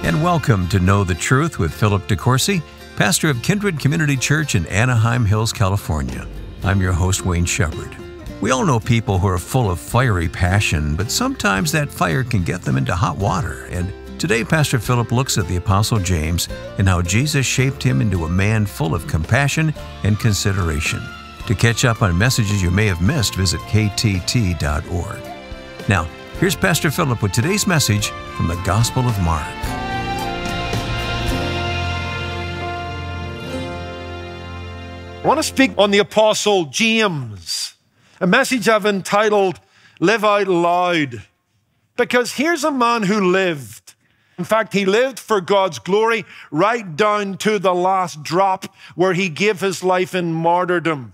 and welcome to Know the Truth with Philip DeCourcy, pastor of Kindred Community Church in Anaheim Hills, California. I'm your host, Wayne Shepherd. We all know people who are full of fiery passion, but sometimes that fire can get them into hot water. And today, Pastor Philip looks at the Apostle James and how Jesus shaped him into a man full of compassion and consideration. To catch up on messages you may have missed, visit ktt.org. Now, here's Pastor Philip with today's message from the Gospel of Mark. I want to speak on the Apostle James, a message I've entitled, Live Out Loud, because here's a man who lived. In fact, he lived for God's glory right down to the last drop where he gave his life in martyrdom.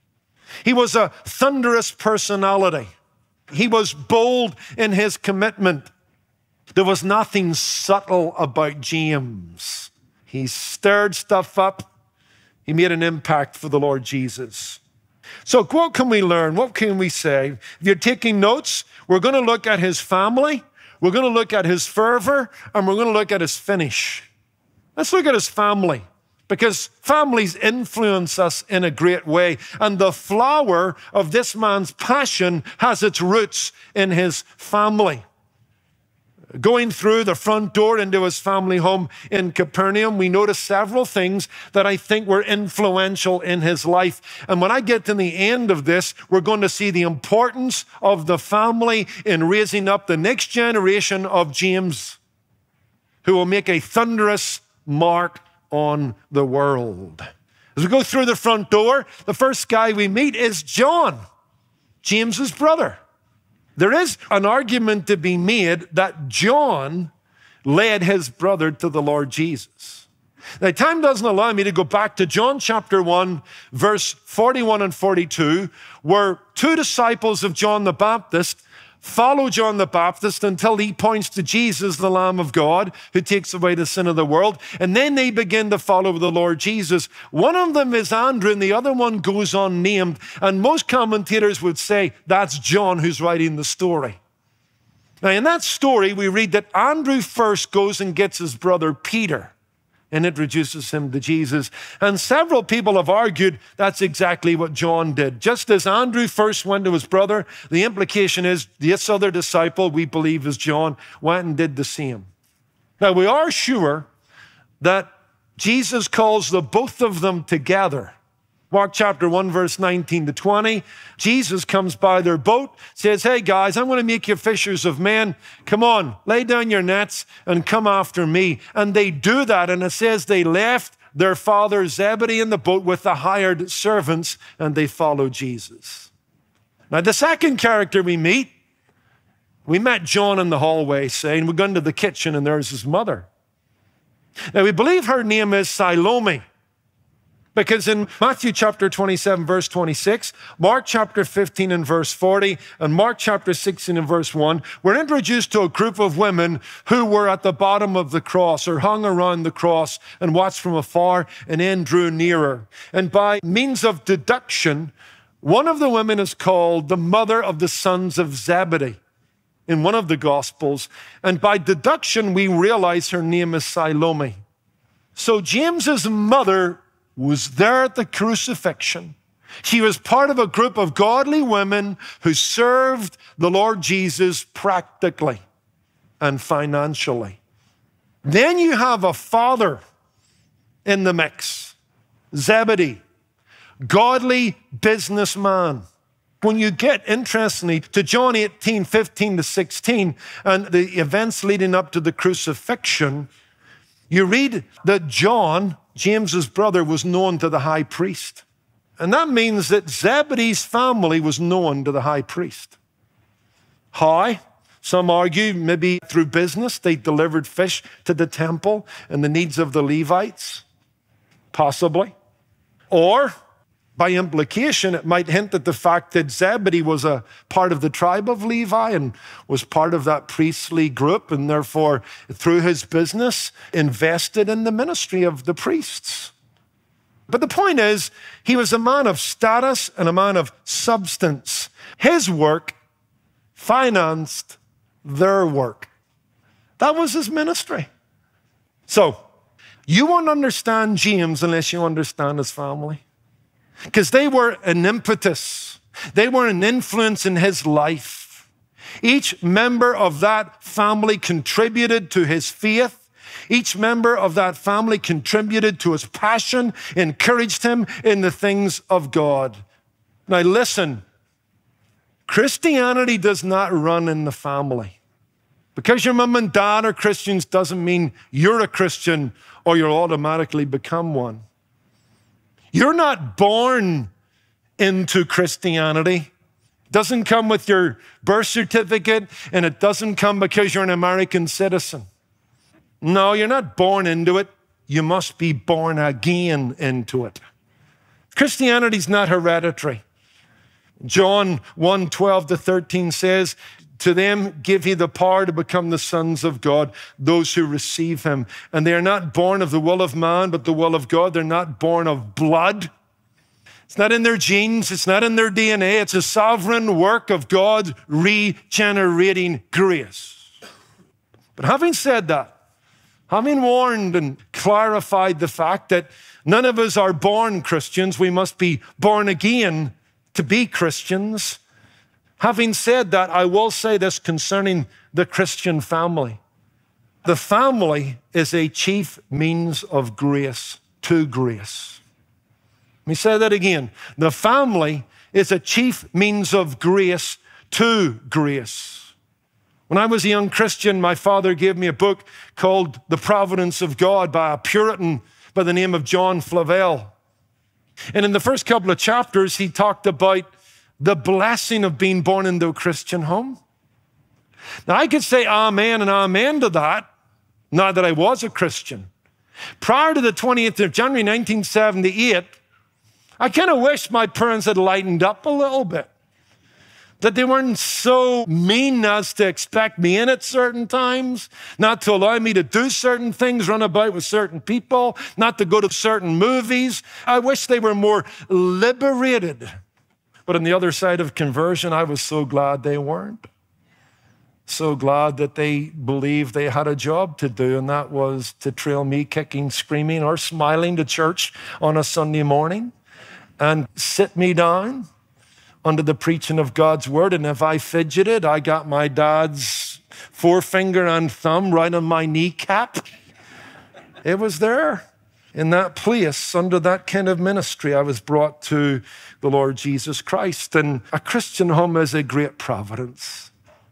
He was a thunderous personality. He was bold in his commitment. There was nothing subtle about James. He stirred stuff up. He made an impact for the Lord Jesus. So what can we learn? What can we say? If you're taking notes, we're going to look at his family, we're going to look at his fervor, and we're going to look at his finish. Let's look at his family, because families influence us in a great way. And the flower of this man's passion has its roots in his family. Going through the front door into his family home in Capernaum, we notice several things that I think were influential in his life. And when I get to the end of this, we're going to see the importance of the family in raising up the next generation of James, who will make a thunderous mark on the world. As we go through the front door, the first guy we meet is John, James's brother. There is an argument to be made that John led his brother to the Lord Jesus. Now, time doesn't allow me to go back to John chapter 1, verse 41 and 42, where two disciples of John the Baptist follow John the Baptist until he points to Jesus, the Lamb of God, who takes away the sin of the world. And then they begin to follow the Lord Jesus. One of them is Andrew, and the other one goes unnamed. And most commentators would say that's John who's writing the story. Now, in that story, we read that Andrew first goes and gets his brother Peter and introduces him to Jesus. And several people have argued that's exactly what John did. Just as Andrew first went to his brother, the implication is this other disciple, we believe is John, went and did the same. Now, we are sure that Jesus calls the both of them together. Mark chapter 1, verse 19 to 20. Jesus comes by their boat, says, hey guys, I'm going to make you fishers of men. Come on, lay down your nets and come after me. And they do that. And it says they left their father Zebedee in the boat with the hired servants and they follow Jesus. Now, the second character we met John in the hallway saying, we're going to the kitchen and there's his mother. Now, we believe her name is Salome. Because in Matthew chapter 27, verse 26, Mark chapter 15 and verse 40, and Mark chapter 16 and verse 1, we're introduced to a group of women who were at the bottom of the cross or hung around the cross and watched from afar and then drew nearer. And by means of deduction, one of the women is called the mother of the sons of Zebedee in one of the Gospels. And by deduction, we realize her name is Salome. So James's mother was there at the crucifixion. She was part of a group of godly women who served the Lord Jesus practically and financially. Then you have a father in the mix, Zebedee, godly businessman. When you get, interestingly, to John 18, 15 to 16, and the events leading up to the crucifixion, you read that John, James's brother, was known to the high priest. And that means that Zebedee's family was known to the high priest. How? Some argue maybe through business. They delivered fish to the temple and the needs of the Levites. Possibly. Or, by implication, it might hint at the fact that Zebedee was a part of the tribe of Levi and was part of that priestly group and therefore, through his business, invested in the ministry of the priests. But the point is, he was a man of status and a man of substance. His work financed their work. That was his ministry. So, you won't understand James unless you understand his family. Because they were an impetus. They were an influence in his life. Each member of that family contributed to his faith. Each member of that family contributed to his passion, encouraged him in the things of God. Now listen, Christianity does not run in the family. Because your mom and dad are Christians doesn't mean you're a Christian or you'll automatically become one. You're not born into Christianity. It doesn't come with your birth certificate, and it doesn't come because you're an American citizen. No, you're not born into it. You must be born again into it. Christianity's not hereditary. John 1:12-13 says, to them give he the power to become the sons of God, those who receive him. And they are not born of the will of man, but the will of God. They're not born of blood. It's not in their genes. It's not in their DNA. It's a sovereign work of God's regenerating grace. But having said that, having warned and clarified the fact that none of us are born Christians, we must be born again to be Christians. Having said that, I will say this concerning the Christian family. The family is a chief means of grace to grace. Let me say that again. The family is a chief means of grace to grace. When I was a young Christian, my father gave me a book called The Providence of God by a Puritan by the name of John Flavel. And in the first couple of chapters, he talked about the blessing of being born into a Christian home. Now, I could say amen and amen to that, now that I was a Christian. Prior to the 20th of January, 1978, I kind of wish my parents had lightened up a little bit. That they weren't so mean as to expect me in at certain times, not to allow me to do certain things, run about with certain people, not to go to certain movies. I wish they were more liberated. But on the other side of conversion, I was so glad they weren't. So glad that they believed they had a job to do, and that was to trail me kicking, screaming, or smiling to church on a Sunday morning and sit me down under the preaching of God's word. And if I fidgeted, I got my dad's forefinger and thumb right on my kneecap. It was there. In that place, under that kind of ministry, I was brought to the Lord Jesus Christ. And a Christian home is a great providence.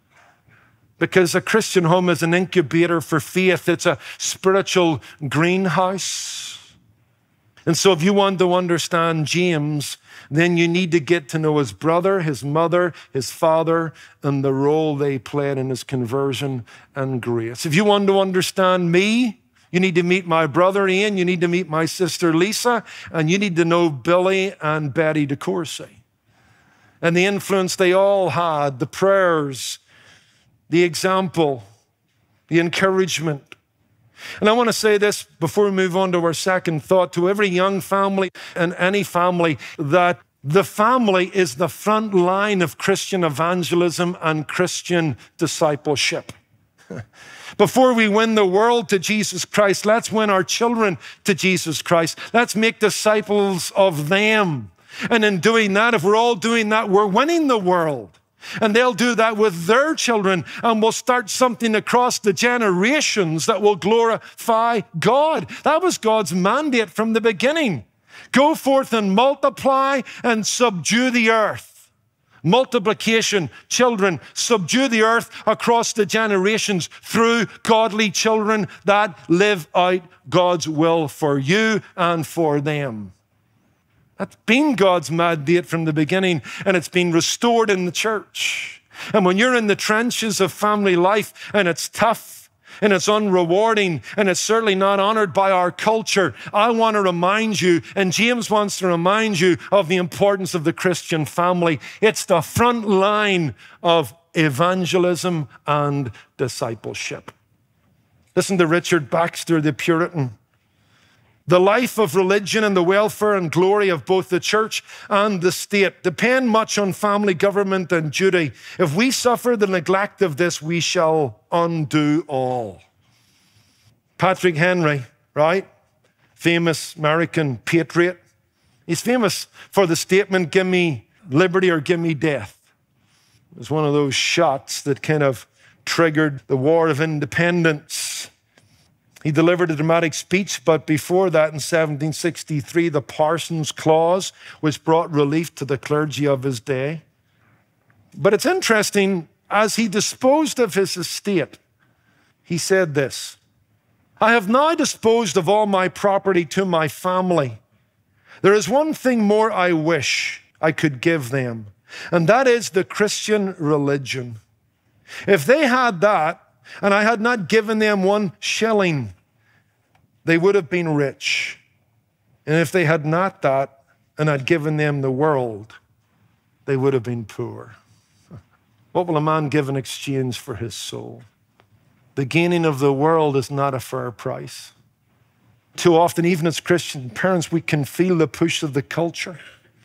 Because a Christian home is an incubator for faith. It's a spiritual greenhouse. And so if you want to understand James, then you need to get to know his brother, his mother, his father, and the role they played in his conversion and grace. If you want to understand me, you need to meet my brother Ian, you need to meet my sister Lisa, and you need to know Billy and Betty DeCourcy. And the influence they all had, the prayers, the example, the encouragement. And I want to say this before we move on to our second thought, to every young family and any family, that the family is the front line of Christian evangelism and Christian discipleship. Before we win the world to Jesus Christ, let's win our children to Jesus Christ. Let's make disciples of them. And in doing that, if we're all doing that, we're winning the world. And they'll do that with their children, and we'll start something across the generations that will glorify God. That was God's mandate from the beginning. Go forth and multiply and subdue the earth. Multiplication, children, subdue the earth across the generations through godly children that live out God's will for you and for them. That's been God's mandate from the beginning, and it's been restored in the church. And when you're in the trenches of family life and it's tough and it's unrewarding and it's certainly not honored by our culture, I want to remind you, and James wants to remind you, of the importance of the Christian family. It's the front line of evangelism and discipleship. Listen to Richard Baxter, the Puritan. The life of religion and the welfare and glory of both the church and the state depend much on family government and duty. If we suffer the neglect of this, we shall undo all. Patrick Henry, right? Famous American patriot. He's famous for the statement, "Give me liberty or give me death." It was one of those shots that kind of triggered the War of Independence. He delivered a dramatic speech, but before that, in 1763, the Parsons Clause, which brought relief to the clergy of his day. But it's interesting, as he disposed of his estate, he said this, "I have now disposed of all my property to my family. There is one thing more I wish I could give them, and that is the Christian religion. If they had that, and I had not given them 1 shilling, they would have been rich. And if they had not that, and I'd given them the world, they would have been poor." What will a man give in exchange for his soul? The gaining of the world is not a fair price. Too often, even as Christian parents, we can feel the push of the culture,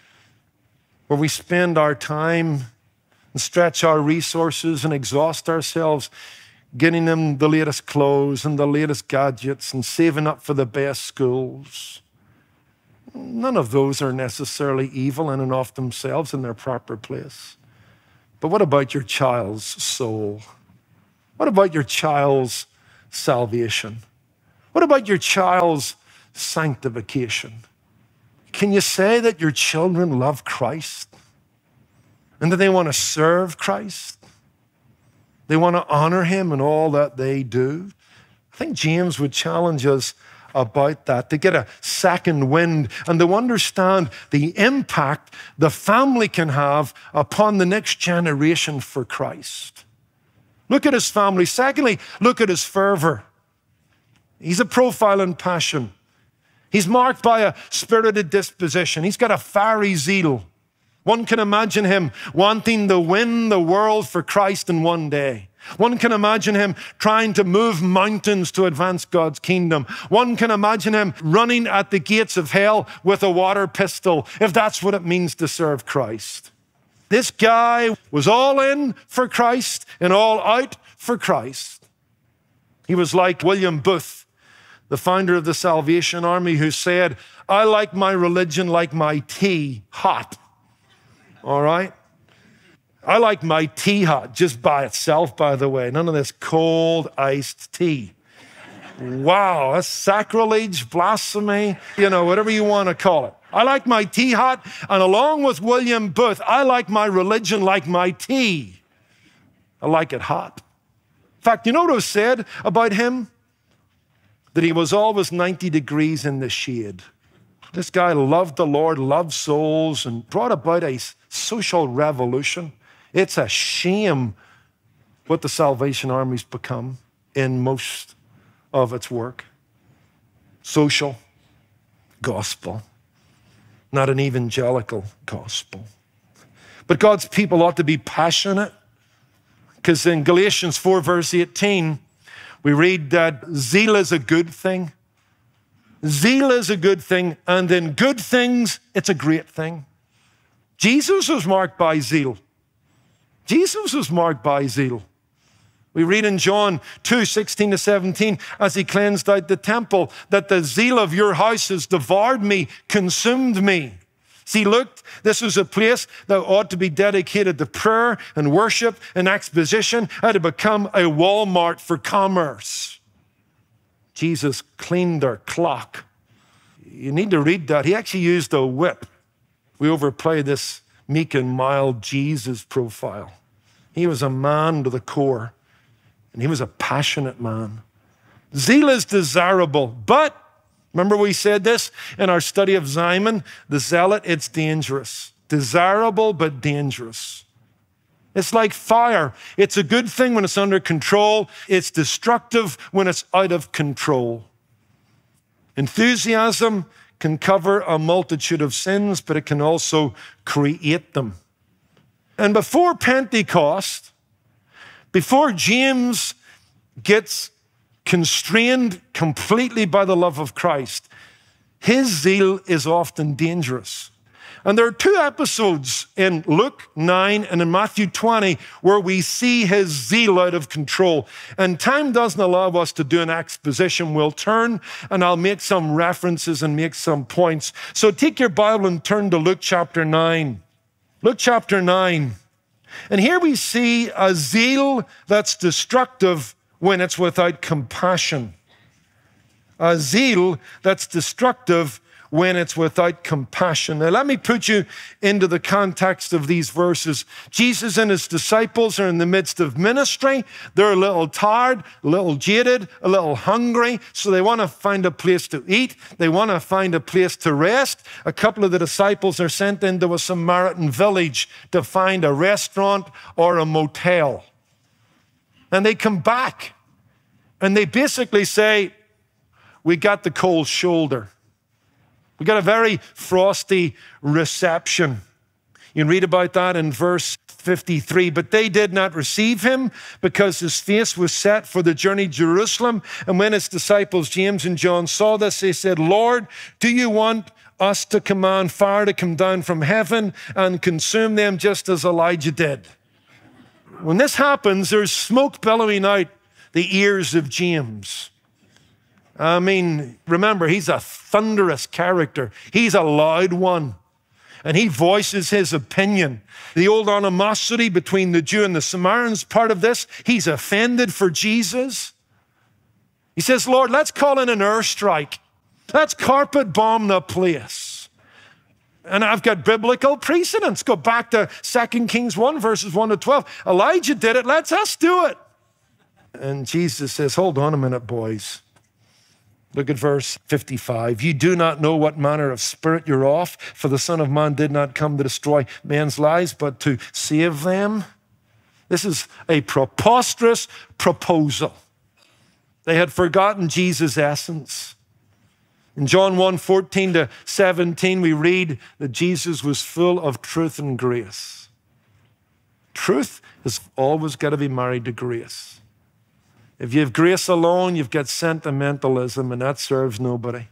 where we spend our time and stretch our resources and exhaust ourselves getting them the latest clothes and the latest gadgets and saving up for the best schools. None of those are necessarily evil in and of themselves in their proper place. But what about your child's soul? What about your child's salvation? What about your child's sanctification? Can you say that your children love Christ and that they want to serve Christ? They want to honor him in all that they do? I think James would challenge us about that, to get a second wind and to understand the impact the family can have upon the next generation for Christ. Look at his family. Secondly, look at his fervor. He's a profile in passion. He's marked by a spirited disposition. He's got a fiery zeal. One can imagine him wanting to win the world for Christ in one day. One can imagine him trying to move mountains to advance God's kingdom. One can imagine him running at the gates of hell with a water pistol, if that's what it means to serve Christ. This guy was all in for Christ and all out for Christ. He was like William Booth, the founder of the Salvation Army, who said, "I like my religion like my tea, hot." All right? I like my tea hot, just by itself, by the way. None of this cold iced tea. Wow, that's sacrilege, blasphemy, whatever you want to call it. I like my tea hot, and along with William Booth, I like my religion like my tea. I like it hot. In fact, you know what was said about him? That he was always 90 degrees in the shade. This guy loved the Lord, loved souls, and brought about a social revolution. It's a shame what the Salvation Army's become in most of its work. Social gospel, not an evangelical gospel. But God's people ought to be passionate, because in Galatians 4, verse 18, we read that zeal is a good thing. Zeal is a good thing, and in good things, it's a great thing. Jesus was marked by zeal. Jesus was marked by zeal. We read in John 2, 16 to 17, as he cleansed out the temple, that the zeal of your house has devoured me, consumed me. See, look, this was a place that ought to be dedicated to prayer and worship and exposition, had to become a Walmart for commerce. Jesus cleaned their clock. You need to read that. He actually used a whip. We overplay this meek and mild Jesus profile. He was a man to the core, and he was a passionate man. Zeal is desirable, but remember we said this in our study of Simon, the zealot, it's dangerous. Desirable, but dangerous. It's like fire. It's a good thing when it's under control. It's destructive when it's out of control. Enthusiasm can cover a multitude of sins, but it can also create them. And before Pentecost, before James gets constrained completely by the love of Christ, his zeal is often dangerous. And there are two episodes in Luke 9 and in Matthew 20 where we see his zeal out of control. And time doesn't allow us to do an exposition. We'll turn and I'll make some references and make some points. So take your Bible and turn to Luke chapter 9. Luke chapter 9. And here we see a zeal that's destructive when it's without compassion. A zeal that's destructive when it's without compassion. Now, let me put you into the context of these verses. Jesus and his disciples are in the midst of ministry. They're a little tired, a little jaded, a little hungry, so they want to find a place to eat. They want to find a place to rest. A couple of the disciples are sent into a Samaritan village to find a restaurant or a motel. And they come back, and they basically say, we got the cold shoulder. We got a very frosty reception. You can read about that in verse 53. But they did not receive him because his face was set for the journey to Jerusalem. And when his disciples, James and John, saw this, they said, Lord, do you want us to command fire to come down from heaven and consume them just as Elijah did? When this happens, there's smoke billowing out the ears of James. I mean, remember, he's a thunderous character. He's a loud one, and he voices his opinion. The old animosity between the Jew and the Samaritans, part of this, he's offended for Jesus. He says, Lord, let's call in an airstrike. Let's carpet bomb the place. And I've got biblical precedents. Go back to 2 Kings 1, verses 1 to 12. Elijah did it. Let's us do it. And Jesus says, hold on a minute, boys. Look at verse 55. You do not know what manner of spirit you're off, for the Son of Man did not come to destroy men's lives, but to save them. This is a preposterous proposal. They had forgotten Jesus' essence. In John 1, 14 to 17, we read that Jesus was full of truth and grace. Truth has always got to be married to grace. If you have grace alone, you've got sentimentalism, and that serves nobody.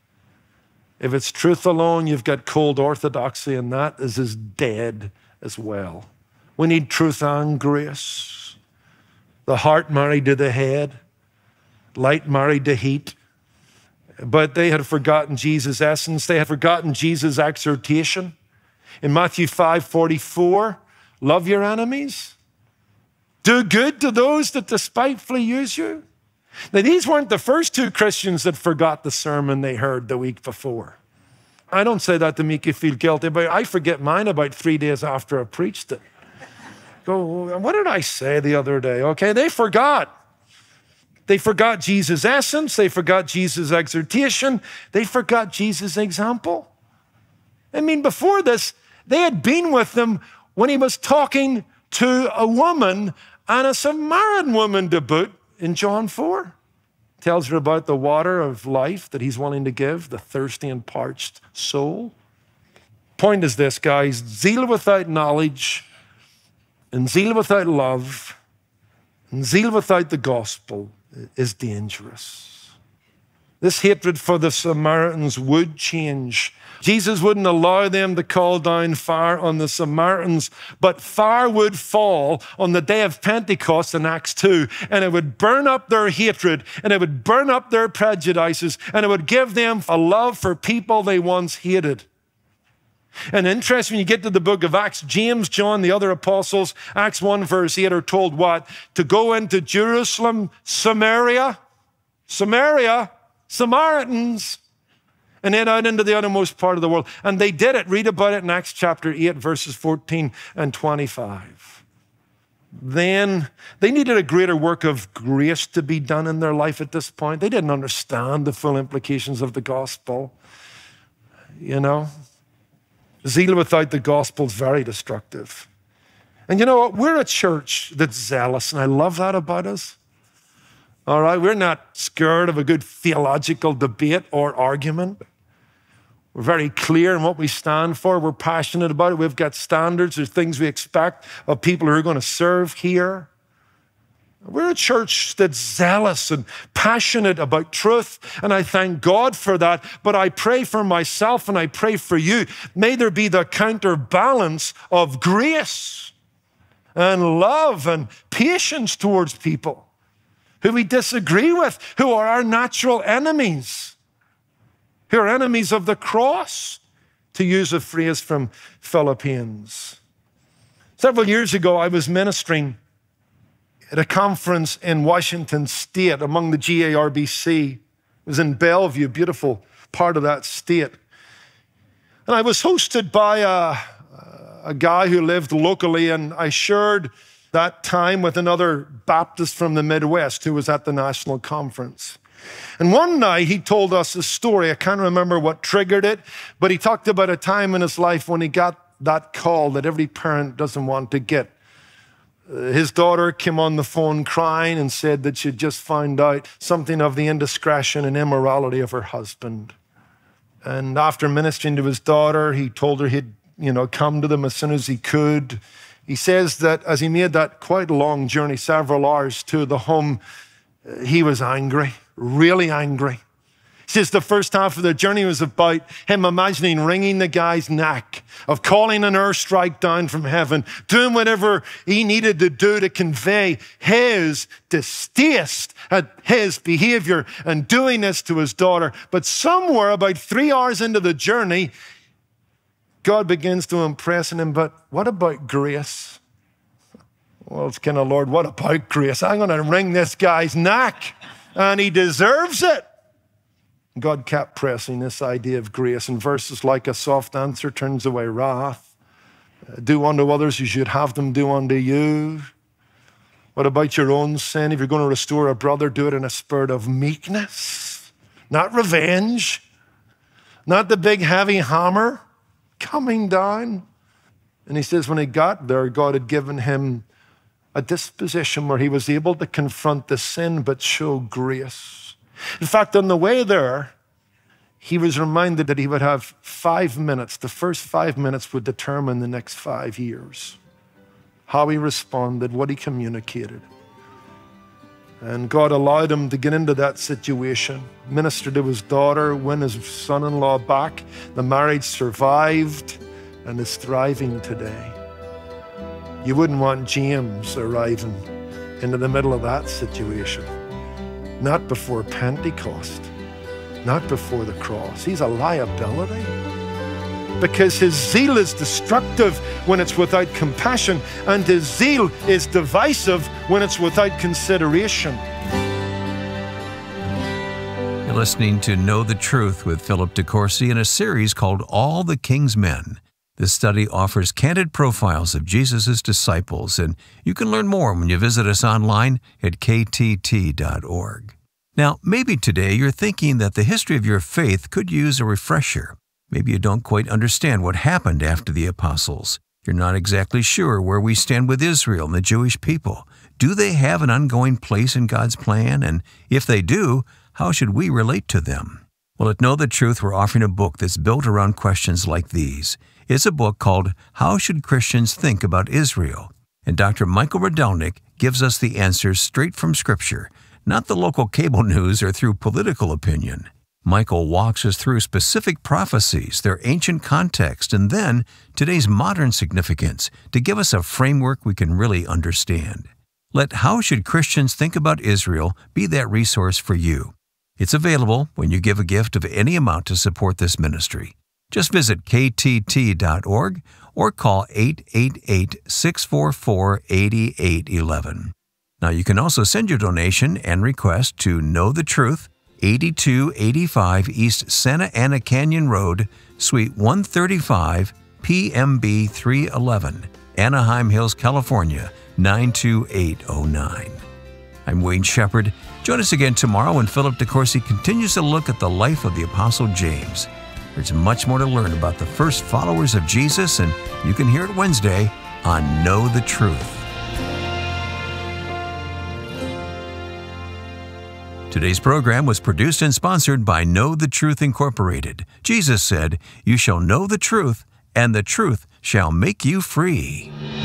If it's truth alone, you've got cold orthodoxy, and that is as dead as well. We need truth and grace. The heart married to the head, light married to heat. But they had forgotten Jesus' essence. They had forgotten Jesus' exhortation. In Matthew 5:44, love your enemies. Do good to those that despitefully use you. Now, these weren't the first two Christians that forgot the sermon they heard the week before. I don't say that to make you feel guilty, but I forget mine about 3 days after I preached it. Go, what did I say the other day? Okay, they forgot. They forgot Jesus' essence. They forgot Jesus' exhortation. They forgot Jesus' example. I mean, before this, they had been with him when he was talking to a woman, and a Samaritan woman to boot, in John 4. Tells her about the water of life that he's willing to give, the thirsty and parched soul. Point is this, guys, zeal without knowledge, and zeal without love, and zeal without the gospel is dangerous. This hatred for the Samaritans would change. Jesus wouldn't allow them to call down fire on the Samaritans, but fire would fall on the day of Pentecost in Acts 2, and it would burn up their hatred, and it would burn up their prejudices, and it would give them a love for people they once hated. And interesting, when you get to the book of Acts, James, John, the other apostles, Acts 1 verse 8 are told what? To go into Jerusalem, Samaritans, and then out into the uttermost part of the world. And they did it. Read about it in Acts chapter 8, verses 14 and 25. Then they needed a greater work of grace to be done in their life at this point. They didn't understand the full implications of the gospel. You know, zeal without the gospel is very destructive. And you know what? We're a church that's zealous, and I love that about us. All right, we're not scared of a good theological debate or argument. We're very clear in what we stand for. We're passionate about it. We've got standards. There's things we expect of people who are going to serve here. We're a church that's zealous and passionate about truth, and I thank God for that. But I pray for myself and I pray for you. May there be the counterbalance of grace and love and patience towards people who we disagree with, who are our natural enemies, who are enemies of the cross, to use a phrase from Philippians. Several years ago, I was ministering at a conference in Washington State among the GARBC. It was in Bellevue, beautiful part of that state. And I was hosted by a guy who lived locally, and I shared that time with another Baptist from the Midwest who was at the national conference. And one night he told us a story. I can't remember what triggered it, but he talked about a time in his life when he got that call that every parent doesn't want to get. His daughter came on the phone crying and said that she'd just found out something of the indiscretion and immorality of her husband. And after ministering to his daughter, he told her he'd, come to them as soon as he could. He says that as he made that quite long journey, several hours to the home, he was angry, really angry. He says the first half of the journey was about him imagining wringing the guy's neck, of calling an airstrike down from heaven, doing whatever he needed to do to convey his distaste at his behavior and doing this to his daughter. But somewhere about 3 hours into the journey, God begins to impress on him, but what about grace? Well, it's kind of, Lord, what about grace? I'm going to wring this guy's neck, and he deserves it. God kept pressing this idea of grace, and verses like a soft answer turns away wrath. Do unto others as you'd have them do unto you. What about your own sin? If you're going to restore a brother, do it in a spirit of meekness, not revenge, not the big heavy hammer coming down. And he says when he got there, God had given him a disposition where he was able to confront the sin but show grace. In fact, on the way there, he was reminded that he would have 5 minutes. The first 5 minutes would determine the next 5 years. How he responded, what he communicated. And God allowed him to get into that situation, minister to his daughter, win his son-in-law back. The marriage survived and is thriving today. You wouldn't want James arriving into the middle of that situation. Not before Pentecost, not before the cross. He's a liability because his zeal is destructive when it's without compassion, and his zeal is divisive when it's without consideration. You're listening to Know the Truth with Philip DeCourcy in a series called All the King's Men. This study offers candid profiles of Jesus' disciples, and you can learn more when you visit us online at ktt.org. Now, maybe today you're thinking that the history of your faith could use a refresher. Maybe you don't quite understand what happened after the apostles. You're not exactly sure where we stand with Israel and the Jewish people. Do they have an ongoing place in God's plan? And if they do, how should we relate to them? Well, at Know the Truth, we're offering a book that's built around questions like these. It's a book called How Should Christians Think About Israel? And Dr. Michael Rydelnik gives us the answers straight from Scripture, not the local cable news or through political opinion. Michael walks us through specific prophecies, their ancient context, and then today's modern significance to give us a framework we can really understand. Let How Should Christians Think About Israel be that resource for you. It's available when you give a gift of any amount to support this ministry. Just visit ktt.org or call 888-644-8811. Now, you can also send your donation and request to Know the Truth, 8285 East Santa Ana Canyon Road, Suite 135, PMB 311, Anaheim Hills, California, 92809. I'm Wayne Shepherd. Join us again tomorrow when Philip DeCourcy continues to look at the life of the Apostle James. There's much more to learn about the first followers of Jesus, and you can hear it Wednesday on Know the Truth. Today's program was produced and sponsored by Know the Truth Incorporated. Jesus said, "You shall know the truth, and the truth shall make you free."